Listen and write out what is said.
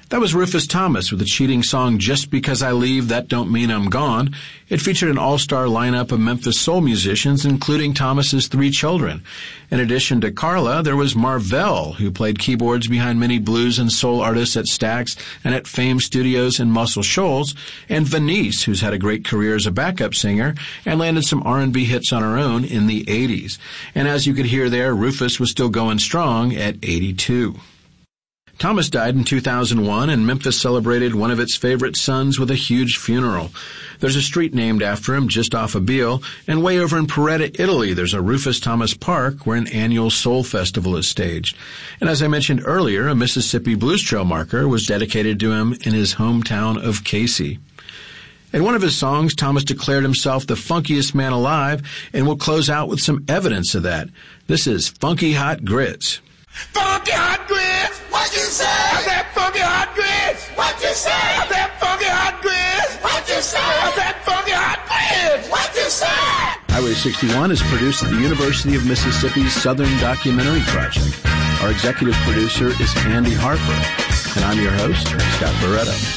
That was Rufus Thomas with the cheating song Just Because I Leave, That Don't Mean I'm Gone. It featured an all-star lineup of Memphis soul musicians, including Thomas's 3 children. In addition to Carla, there was Marvell, who played keyboards behind many blues and soul artists at Stax and at Fame Studios in Muscle Shoals, and Venice, who's had a great career as a backup singer and landed some R&B hits on her own in the 80s. And as you could hear there, Rufus was still going strong at 82. Thomas died in 2001, and Memphis celebrated one of its favorite sons with a huge funeral. There's a street named after him just off of Beale, and way over in Paretta, Italy, there's a Rufus Thomas Park where an annual soul festival is staged. And as I mentioned earlier, a Mississippi Blues Trail marker was dedicated to him in his hometown of Casey. In one of his songs, Thomas declared himself the funkiest man alive, and we'll close out with some evidence of that. This is Funky Hot Grits. Funky hot grits, what you say? I said funky hot grits, what you say? I said funky hot grits, what you say? I said funky hot grits, what you say? Highway 61 is produced at the University of Mississippi's Southern Documentary Project. Our executive producer is Andy Harper, and I'm your host, Scott Barretto.